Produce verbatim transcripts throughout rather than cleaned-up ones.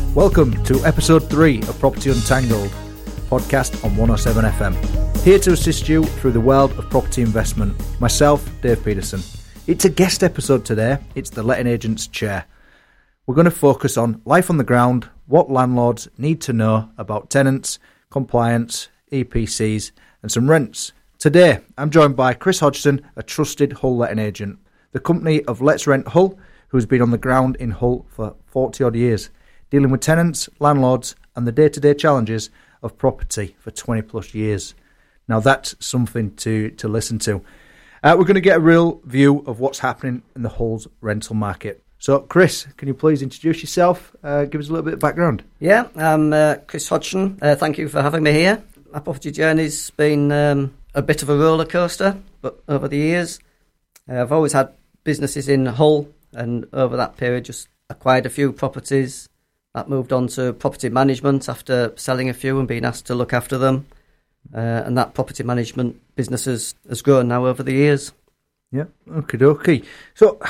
Welcome to episode three of Property Untangled, podcast on one oh seven F M. Here to assist you through the world of property investment. Myself, Dave Peterson. It's a guest episode today. It's the letting agent's chair. We're going to focus on life on the ground, what landlords need to know about tenants, compliance, E P Cs, and some rents. Today, I'm joined by Chris Hodgson, a trusted Hull letting agent. The company of Let's Rent Hull, who's been on the ground in Hull for forty odd years, dealing with tenants, landlords, and the day-to-day challenges of property for twenty plus years. Now that's something to, to listen to. Uh, we're going to get a real view of what's happening in the Hull's rental market. So, Chris, can you please introduce yourself? Uh, give us a little bit of background. Yeah, I'm uh, Chris Hodgson. Uh, thank you for having me here. My property journey's been um, a bit of a roller coaster, but over the years, uh, I've always had businesses in Hull, and over that period, just acquired a few properties. That moved on to property management after selling a few and being asked to look after them. Uh, and that property management business has, has grown now over the years. Yeah, okie dokie. So,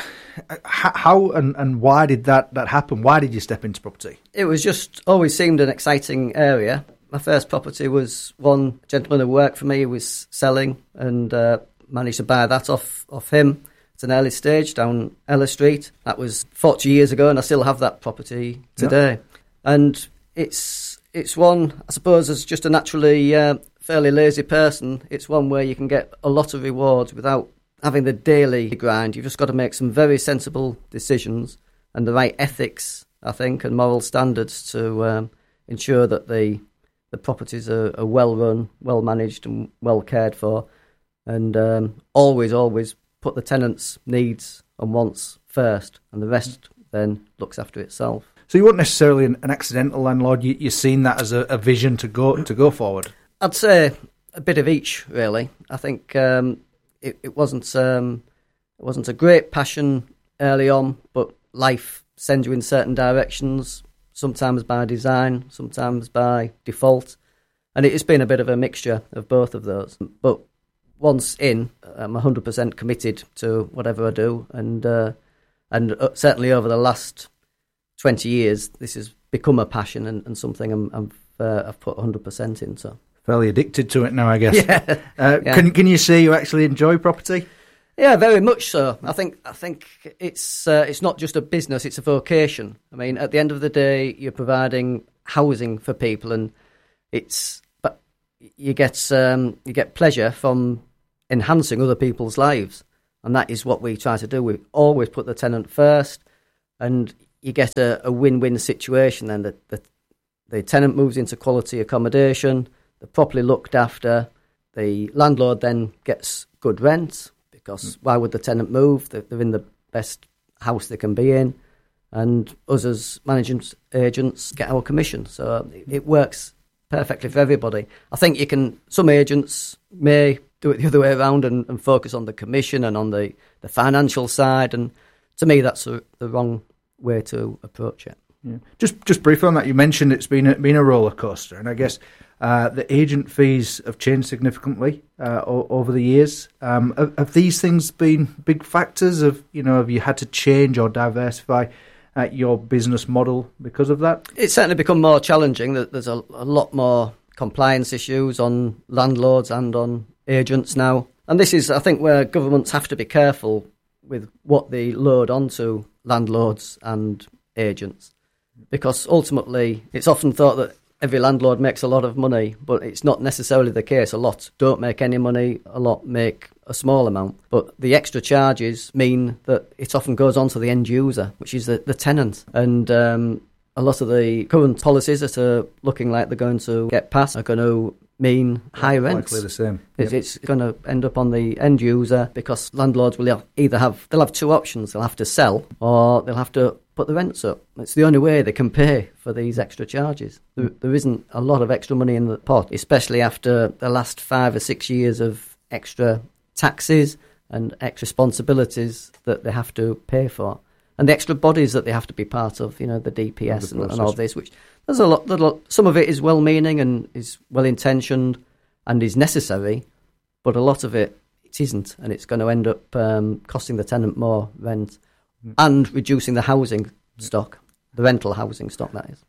how and, and why did that, that happen? Why did you step into property? It was just always seemed an exciting area. My first property was one gentleman who worked for me who was selling, and uh, managed to buy that off, off him. It's an early stage down Ella Street. That was forty years ago, and I still have that property today. Yep. And it's it's one, I suppose, as just a naturally uh, fairly lazy person, it's one where you can get a lot of rewards without having the daily grind. You've just got to make some very sensible decisions and the right ethics, I think, and moral standards to um, ensure that the the properties are, are well run, well managed, and well cared for, and um, always, always put the tenants' needs and wants first, and the rest then looks after itself. So you weren't necessarily an, an accidental landlord. You, you've seen that as a, a vision to go to go forward. I'd say a bit of each, really. I think um, it, it wasn't um, it wasn't a great passion early on, but life sends you in certain directions. Sometimes by design, sometimes by default, and it's been a bit of a mixture of both of those. But once in, I'm one hundred percent committed to whatever I do, and uh, and uh, certainly over the last twenty years, this has become a passion and, and something I'm, I'm, uh, I've put one hundred percent into. Fairly addicted to it now, I guess. Yeah. Uh, yeah. Can can you say you actually enjoy property? Yeah, very much so. I think I think it's uh, it's not just a business; it's a vocation. I mean, at the end of the day, you're providing housing for people, and it's but you get um, you get pleasure from enhancing other people's lives, and that is what we try to do. We always put the tenant first, and you get a, a win-win situation. Then the, the the tenant moves into quality accommodation, they're properly looked after. The landlord then gets good rent, because why would the tenant move? They're, they're in the best house they can be in, and us as managing agents get our commission. So it, it works perfectly for everybody. I think you can. Some agents may do it the other way around and, and focus on the commission and on the, the financial side, and to me that's a, the wrong way to approach it. Yeah. Just just briefly on that, you mentioned it's been a, been a roller coaster, and I guess uh, the agent fees have changed significantly uh, o- over the years. Um, have, have these things been big factors? Of you know, have you had to change or diversify uh, your business model because of that? It's certainly become more challenging. There's a, a lot more compliance issues on landlords and on agents now, and this is, I think, where governments have to be careful with what they load onto landlords and agents, because ultimately it's often thought that every landlord makes a lot of money, but it's not necessarily the case. A lot don't make any money, a lot make a small amount, but the extra charges mean that it often goes on to the end user, which is the, the tenant, and um, a lot of the current policies that are looking like they're going to get passed are going to mean high rents. Likely the same. It's, it's going to end up on the end user, because landlords will either have they'll have two options: they'll have to sell, or they'll have to put the rents up. It's the only way they can pay for these extra charges. There, there isn't a lot of extra money in the pot, especially after the last five or six years of extra taxes and extra responsibilities that they have to pay for, and the extra bodies that they have to be part of. You know, the D P S and, and all this, which. There's a lot, little, some of it is well-meaning and is well-intentioned and is necessary, but a lot of it, it isn't, and it's going to end up um, costing the tenant more rent mm. and reducing the housing yeah. stock, the rental housing stock, that is. Yeah.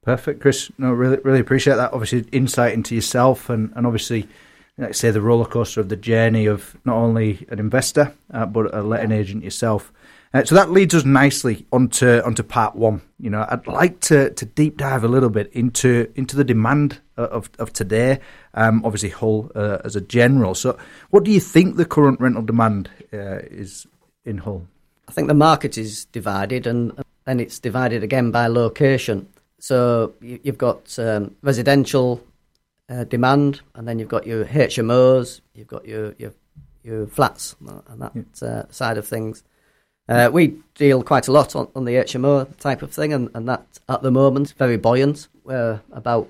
Perfect, Chris. No, really, really appreciate that. Obviously, insight into yourself, and, and obviously, like say, the roller coaster of the journey of not only an investor uh, but a letting agent yourself. Uh, so that leads us nicely onto onto part one. You know, I'd like to, to deep dive a little bit into into the demand of of today. Um, obviously, Hull uh, as a general. So, what do you think the current rental demand uh, is in Hull? I think the market is divided, and and it's divided again by location. So you've got um, residential uh, demand, and then you've got your H M Os, you've got your your, your flats, and that yeah. uh, side of things. Uh, we deal quite a lot on, on the H M O type of thing, and, and that at the moment very buoyant. We're about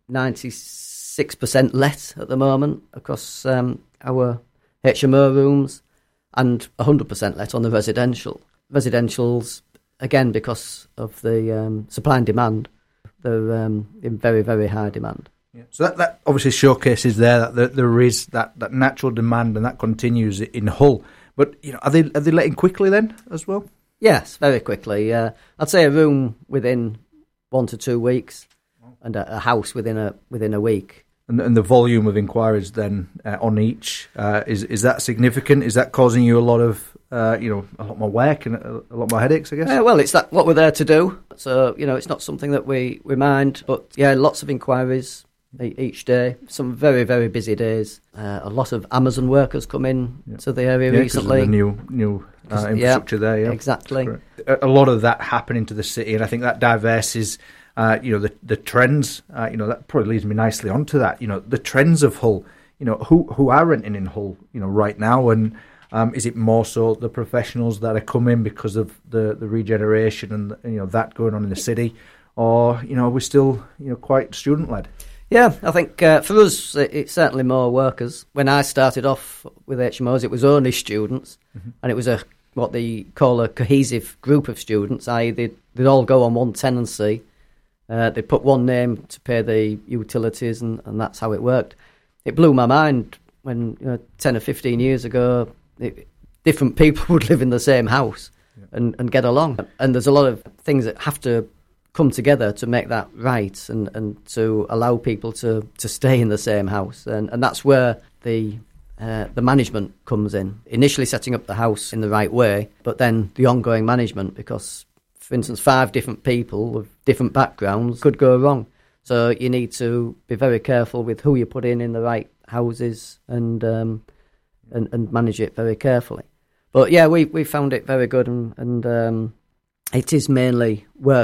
ninety-six percent let at the moment across um, our H M O rooms, and one hundred percent let on the residential. Residentials, again, because of the um, supply and demand, they're um, in very, very high demand. Yeah. So that, that obviously showcases there that there, there is that, that natural demand, and that continues in Hull. But you know, are they are they letting quickly then as well? Yes, very quickly. Uh, I'd say a room within one to two weeks, and a, a house within a within a week. And, and the volume of inquiries then uh, on each uh, is is that significant? Is that causing you a lot of uh, you know a lot more work and a, a lot more headaches? I guess. Uh, well, it's that what we're there to do. So you know, it's not something that we, we mind. But yeah, lots of inquiries each day. Some very very busy days. Uh, a lot of Amazon workers come in yeah. to the area yeah, recently. Of the new new uh, infrastructure yeah, there. Yeah, exactly. A, a lot of that happening to the city, and I think that diverses. Uh, you know, the the trends, uh, you know, that probably leads me nicely onto that. You know, the trends of Hull, you know, who who are renting in Hull, you know, right now, and um, is it more so the professionals that are coming because of the, the regeneration and, you know, that going on in the city, or, you know, we're still, you know, quite student-led? Yeah, I think uh, for us, it's certainly more workers. When I started off with H M Os, it was only students, mm-hmm. and it was a what they call a cohesive group of students, that is they'd, they'd all go on one tenancy. Uh, they put one name to pay the utilities, and, and that's how it worked. It blew my mind when, you know, ten or fifteen years ago, it, different people would live in the same house yeah. and, and get along. And there's a lot of things that have to come together to make that right, and, and to allow people to, to stay in the same house. And, and that's where the uh, the management comes in. Initially setting up the house in the right way, but then the ongoing management, because for instance, five different people with different backgrounds could go wrong. So you need to be very careful with who you put in in the right houses, and um, and, and manage it very carefully. But yeah, we, we found it very good, and, and um, it is mainly work.